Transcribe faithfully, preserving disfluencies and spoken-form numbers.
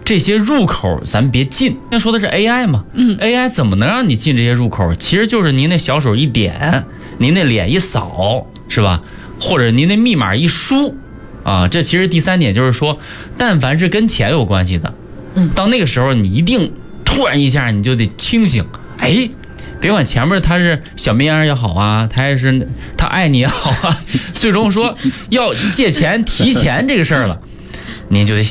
这些入口咱别进。那说的是 A I 嘛，嗯 ，A I 怎么能让你进这些入口？其实就是您那小手一点，您那脸一扫，是吧？或者您那密码一输，啊，这其实第三点就是说，但凡是跟钱有关系的，嗯，到那个时候你一定突然一下你就得清醒，哎。别管前面他是小绵羊也好啊，他还是他爱你也好啊，最终说要借钱提钱这个事儿了，您就得